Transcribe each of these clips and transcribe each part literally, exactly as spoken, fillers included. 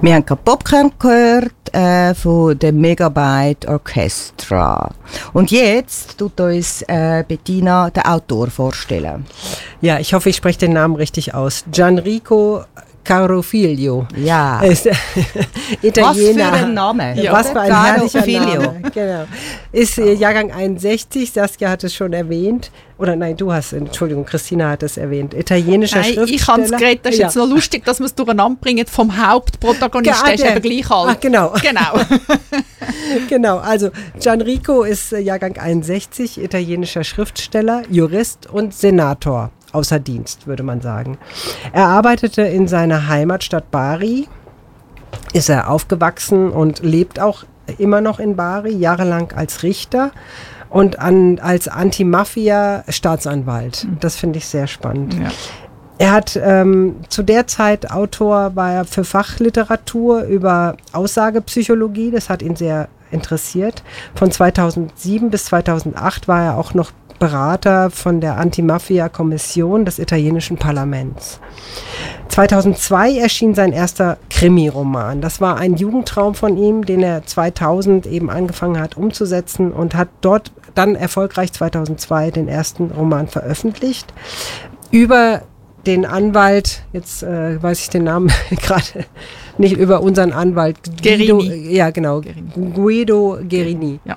Wir haben gerade Popcorn gehört äh, von dem Megabyte Orchestra. Und jetzt tut uns äh, Bettina den Autor vorstellen. Ja, ich hoffe, ich spreche den Namen richtig aus. Gianrico Carofiglio. Ja. Ist Italiener. Was für ein Name. Ja. Was für ein herrlicher Carofiglio. Name. Genau. Ist äh, Jahrgang einundsechzig, Saskia hat es schon erwähnt. Oder nein, du hast, Entschuldigung, Christina hat es erwähnt. Italienischer Nein, Schriftsteller. ich habe es geredet, das ist Ja. jetzt noch lustig, dass wir es durcheinander bringen vom Hauptprotagonisten, der ist eben gleich alt. Ach, genau. Genau. Genau, also Gianrico ist äh, Jahrgang einundsechzig, italienischer Schriftsteller, Jurist und Senator. Außer Dienst, würde man sagen. Er arbeitete in seiner Heimatstadt Bari, ist er aufgewachsen und lebt auch immer noch in Bari, jahrelang als Richter und an, als Anti-Mafia-Staatsanwalt. Das finde ich sehr spannend. Ja. Er hat ähm, zu der Zeit Autor, war er für Fachliteratur über Aussagepsychologie, das hat ihn sehr interessiert. Von zweitausendsieben bis zweitausendacht war er auch noch Berater von der Anti-Mafia-Kommission des italienischen Parlaments. zweitausendzwei erschien sein erster Krimi-Roman. Das war ein Jugendtraum von ihm, den er zweitausend eben angefangen hat umzusetzen und hat dort dann erfolgreich zweitausendzwei den ersten Roman veröffentlicht. Über den Anwalt, jetzt äh, weiß ich den Namen gerade nicht, über unseren Anwalt Guido, Guerini. ja genau, Guerini. Guido Guerini. Ja.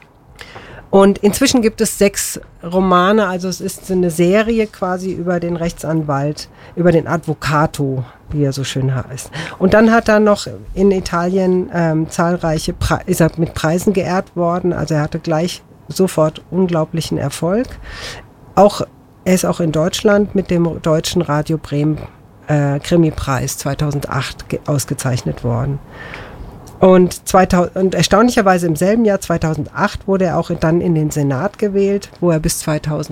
Und inzwischen gibt es sechs Romane, also es ist eine Serie quasi über den Rechtsanwalt, über den Avvocato, wie er so schön heißt. Und dann hat er noch in Italien ähm, zahlreiche, Pre- ist er mit Preisen geehrt worden, also er hatte gleich sofort unglaublichen Erfolg. Auch, er ist auch in Deutschland mit dem Deutschen Radio Bremen äh, Krimi-Preis zweitausendacht ge- ausgezeichnet worden. Und, zweitausend, und erstaunlicherweise im selben Jahr zweitausendacht wurde er auch dann in den Senat gewählt, wo er bis zweitausend